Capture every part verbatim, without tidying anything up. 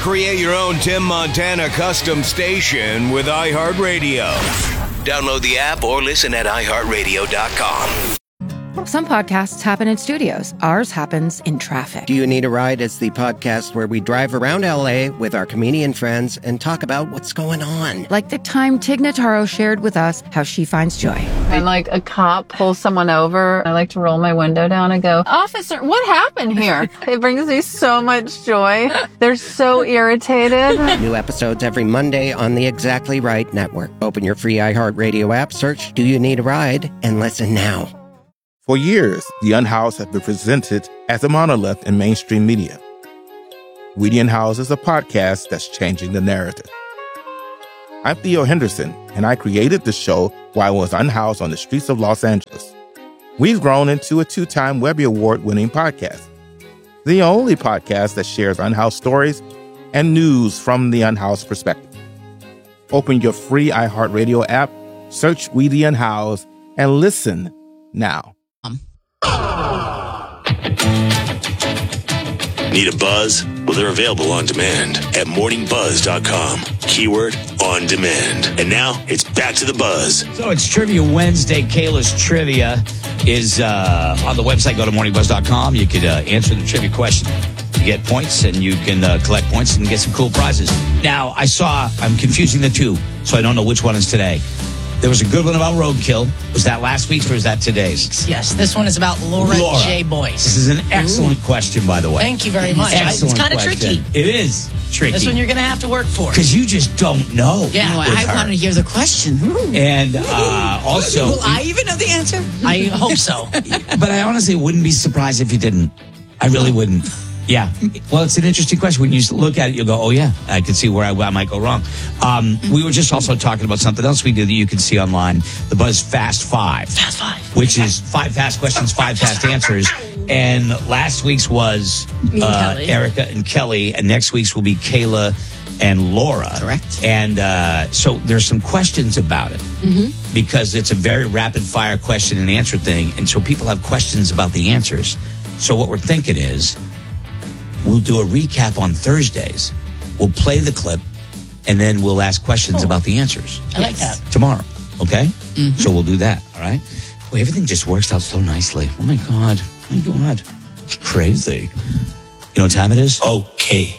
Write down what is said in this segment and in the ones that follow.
Create your own Tim Montana custom station with iHeartRadio. Download the app or listen at i heart radio dot com. Some podcasts happen in studios. Ours happens in traffic. Do You Need a Ride is the podcast where we drive around L A with our comedian friends and talk about what's going on. Like the time Tig Notaro shared with us how she finds joy. When, like, a cop pulls someone over, I like to roll my window down and go, "Officer, what happened here?" It brings me so much joy. They're so irritated. New episodes every Monday on the Exactly Right Network. Open your free iHeartRadio app, search Do You Need a Ride, and listen now. For years, The Unhoused have been presented as a monolith in mainstream media. We The Unhoused is a podcast that's changing the narrative. I'm Theo Henderson, and I created the show while I was unhoused on the streets of Los Angeles. We've grown into a two-time Webby Award-winning podcast, the only podcast that shares unhoused stories and news from the unhoused perspective. Open your free iHeartRadio app, search We The Unhoused, and listen now. Need a buzz? Well, they're available on demand at morning buzz dot com. Keyword on demand. And now it's back to the buzz. So it's Trivia Wednesday. Kayla's Trivia is uh, on the website. Go to morning buzz dot com. You could uh, answer the trivia question. You get points, and you can uh, collect points and get some cool prizes. Now, I saw, I'm confusing the two, so I don't know which one is today. There was a good one about roadkill. Was that last week's or is that today's? Yes, this one is about Laura, Laura. J. Boyce. This is an excellent Ooh. question, by the way. Thank you very much. Excellent It's kind of question. tricky. It is tricky. This one you're going to have to work for. Because you just don't know. Yeah, well, I want to hear the question. Ooh. And uh, also... Will I even know the answer? I hope so. But I honestly wouldn't be surprised if you didn't. I really wouldn't. Yeah. Well, it's an interesting question. When you look at it, you'll go, oh, yeah, I can see where I, I might go wrong. Um, we were just also talking about something else we do that you can see online, the Buzz Fast Five. Fast Five. Which is five fast questions, five fast answers. And last week's was uh, Erica and Kelly, and next week's will be Kayla and Laura. Correct. And uh, so there's some questions about it mm-hmm. because it's a very rapid fire question and answer thing. And so people have questions about the answers. So what we're thinking is, we'll do a recap on Thursdays. We'll play the clip, and then we'll ask questions oh. about the answers. I like that. Tomorrow, okay? Mm-hmm. So we'll do that, all right? Well, everything just works out so nicely. Oh, my God. Oh, my God. It's crazy. You know what time it is? Okay.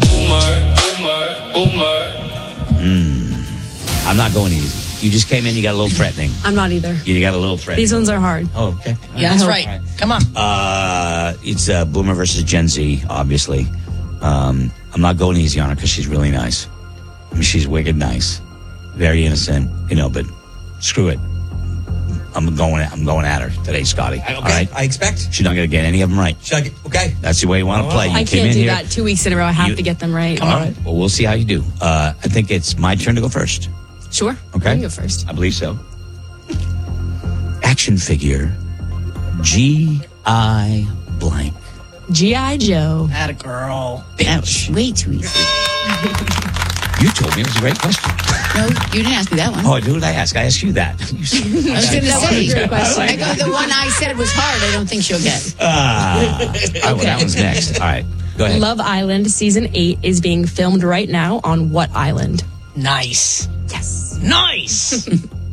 Mm. I'm not going easy. You just came in, you got a little threatening. I'm not either. You got a little threatening. These ones are hard. Oh, okay. Yeah, that's right. right. Come on. Uh, it's uh, Boomer versus Gen Z, obviously. Um, I'm not going easy on her because she's really nice. I mean, she's wicked nice. Very innocent, you know, but screw it. I'm going I'm going at her today, Scotty. Okay, all right? I expect. She's not going to get any of them right. Should I get, okay. That's the way you want to play. You I came can't in do here, that two weeks in a row. I have you, to get them right. All right. Well, we'll see how you do. Uh, I think it's my turn to go first. Sure. Okay. You go first. I believe so. Action figure G I blank. G I Joe. Atta girl. Bitch. Way too easy. You told me it was a great question. No, you didn't ask me that one. Oh, who did I ask? I asked you that. I was going to say, I go, the one I said was hard, I don't think she'll get. Ah. All right, well, that one's next. All right, go ahead. Love Island Season eight is being filmed right now on what island? Nice. Yes. Nice.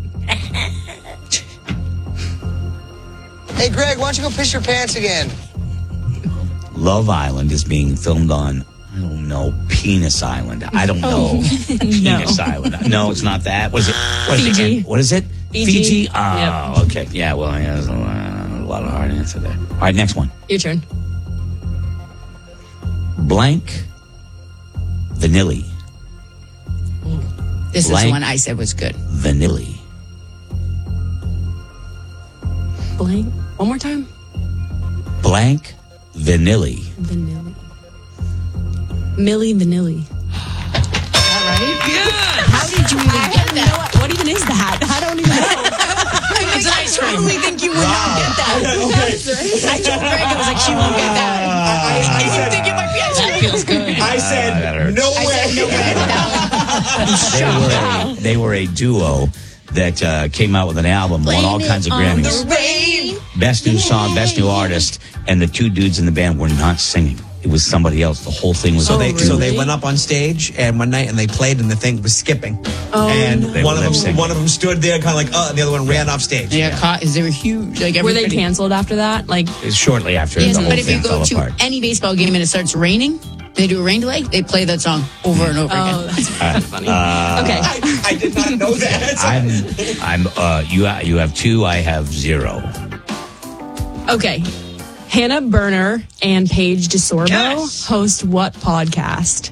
Hey, Greg, why don't you go piss your pants again? Love Island is being filmed on, I don't know, Penis Island. I don't know. Oh. Penis No. Island. No, it's not that. What is it? What is Fiji. It? What is it? Fiji. Fiji? Oh, Yep. okay. Yeah, well, yeah, there's a lot, a lot of hard answer there. All right, next one. Your turn. Blank Vanilli. This Blank. is the one I said was good. Vanilli. Blank. One more time. Blank Vanilli. Vanilli. Millie Vanilli. All right. Good. How did you even get that? What, what even is that? I don't even know. It's an ice cream. I totally think you would not get that. I told Greg, I was like, she won't get that. I, I, I said, think it might be ice cream. That feels good. I said, no I way. said, no way. They were a, they were a duo that uh, came out with an album, won all kinds of Grammys. Rain. Best new song, best new artist, and the two dudes in the band were not singing. it was somebody else. The whole thing was So on they the so they went up on stage and one night and they played and the thing was skipping. Oh. and They one were of them lip-syncing. one of them stood there kind of like uh and the other one ran off stage. They got caught. They were huge. Like Were they everybody- canceled after that? Like, shortly after Yes, the whole but if you thing go fell to apart. any baseball game and it starts raining, they do a rain delay. They play that song over and over oh, again. that's Uh, funny. uh, Okay. I, I did not know that. I'm, I'm, uh, you, ha- you have two, I have zero. Okay. Hannah Berner and Paige DeSorbo Yes. host what podcast?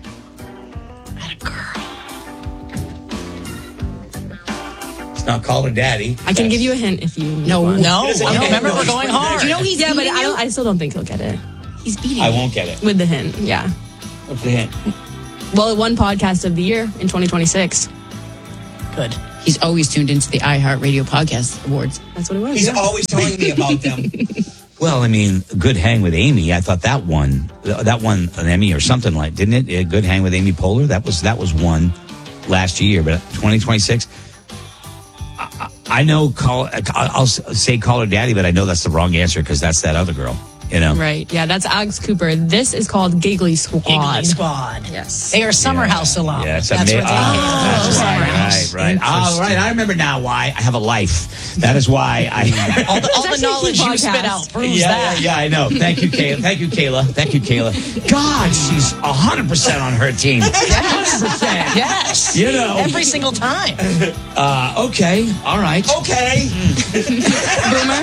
It's not Call Her Daddy. I can give you a hint if you No, want. no. doesn't no. get it. Remember, No, we're he's going putting hard. it You know he's Yeah, but beating I you? don't. I still don't think he'll get it He's beating I you. won't get it. with the hint. Yeah. What's the hint? Well, it won podcast of the year in twenty twenty-six. Good. He's always tuned into the iHeartRadio Podcast Awards. That's what it was. He's yeah. always telling me about them. Well, I mean, Good Hang with Amy. I thought that won. That won an Emmy or something like, didn't it? A Good Hang with Amy Poehler. That was that was one last year, but twenty twenty-six. I, I know. Call. I'll say Call Her Daddy, but I know that's the wrong answer because that's that other girl. You know. Right. Yeah, that's Alex Cooper. This is called Giggly Squad. Giggly Squad. Yes. They are Summer House alum. Yeah, it's That's ama- what they oh, are. that's Summer right, House. right, right. Oh, right. I remember now why I have a life. That is why I. All the, all the actually knowledge two you spit podcasts. out proves yeah, that. yeah, yeah, I know. Thank you, Kayla. Thank you, Kayla. Thank you, Kayla. God, she's a hundred percent on her team. Yes. Percent. Yes. You know. Every single time. Uh, okay. All right. Okay. Boomer.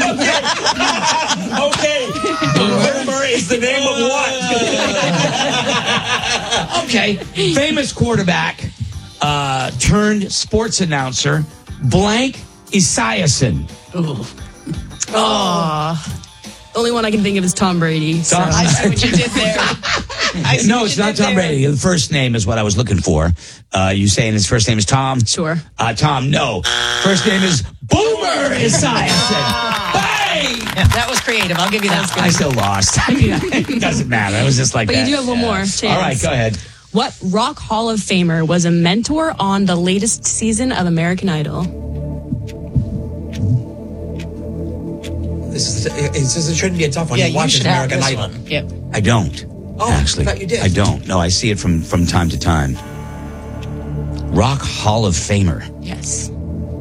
Okay. Boomer is the name of what? Okay. Famous quarterback uh, turned sports announcer, blank Esiason. Oh. The only one I can think of is Tom Brady. So. Tom- I see what you did there. I see No, what it's you not did Tom there. Brady. The first name is what I was looking for. Uh, you saying his first name is Tom? Sure. Uh, Tom, no. First name is Boomer Esiason. Hey! Yeah, that was creative. I'll give you that. I still lost. I mean, it doesn't matter. I was just like But that. you do have one more chance. All right, go ahead. What Rock Hall of Famer was a mentor on the latest season of American Idol? This is this is- it shouldn't be a tough one. Yeah, you you watch should American have this Idol. one. Yep. I don't. Oh, actually. I thought you did. I don't. No, I see it from, from time to time. Rock Hall of Famer. Yes.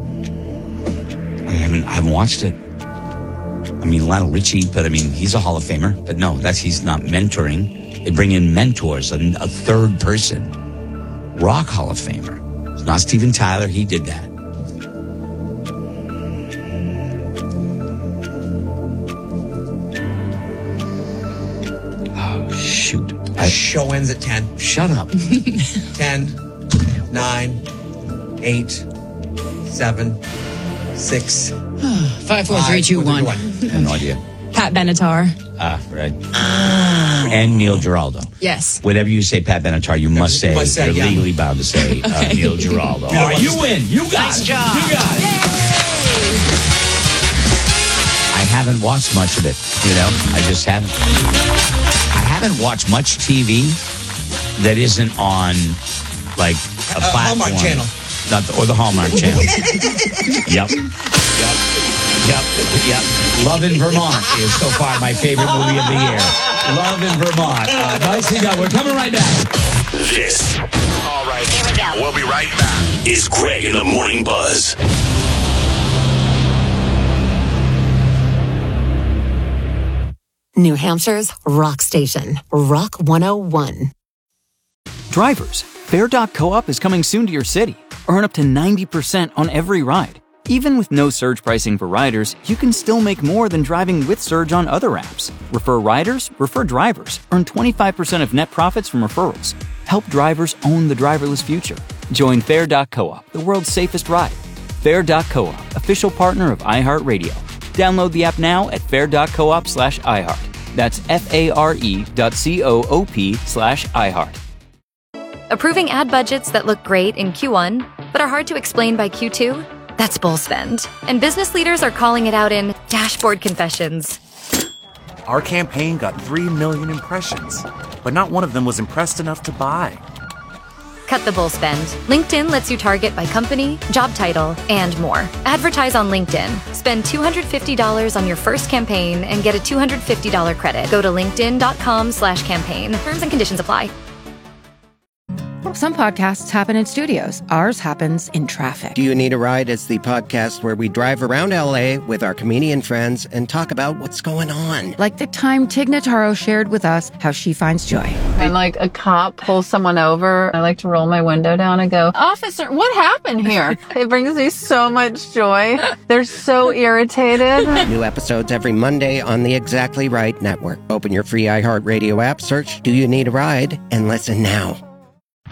I haven't, I haven't watched it. I mean, Lionel Richie, but I mean, he's a Hall of Famer. But no, that's he's not mentoring. They bring in mentors, a, a third person. Rock Hall of Famer. It's not Steven Tyler. He did that. Oh, shoot. The show ends at ten. Shut up. ten, nine, eight, seven, six, Five, four, three, two, one. I have no idea. Pat Benatar. Ah, right. And Neil Giraldo. Yes. Whenever you say Pat Benatar, you must say, You must say, you're yeah. legally bound to say uh, Okay. Neil Giraldo. All right, you win. You got Nice it. job. You got it. I haven't watched much of it, you know. I just haven't. I haven't watched much T V that isn't on, like, a Uh, platform. Hallmark Channel. Not the, or the Hallmark Channel. Yep. Yep. Yep. Yep. Love in Vermont is so far my favorite movie of the year. Love in Vermont. Uh, nicely done. We're coming right back. This. All right. We'll be right back. Is Greg in the Morning Buzz. New Hampshire's rock station, Rock one oh one. Drivers, Fair dot coop is coming soon to your city. Earn up to ninety percent on every ride. Even with no surge pricing for riders, you can still make more than driving with surge on other apps. Refer riders, refer drivers. Earn twenty-five percent of net profits from referrals. Help drivers own the driverless future. Join Fair dot coop, the world's safest ride. Fair dot coop, official partner of iHeartRadio. Download the app now at fair dot coop slash iHeart. That's F-A-R-E dot C-O-O-P slash iHeart. Approving ad budgets that look great in Q one, but are hard to explain by Q two? That's bull spend. And business leaders are calling it out in dashboard confessions. Our campaign got three million impressions, but not one of them was impressed enough to buy. cut the bull spend. LinkedIn lets you target by company, job title, and more. Advertise on LinkedIn. Spend two hundred fifty dollars on your first campaign and get a two hundred fifty dollars credit. Go to linkedin.com slash campaign. Terms and conditions apply. Some podcasts happen in studios. Ours happens in traffic. Do You Need a Ride is the podcast where we drive around L A with our comedian friends and talk about what's going on. Like the time Tig Notaro shared with us how she finds joy. When like a cop pulls someone over, I like to roll my window down and go, "Officer, what happened here?" It brings me so much joy. They're so irritated. New episodes every Monday on the Exactly Right Network. Open your free iHeartRadio app, search Do You Need a Ride, and listen now.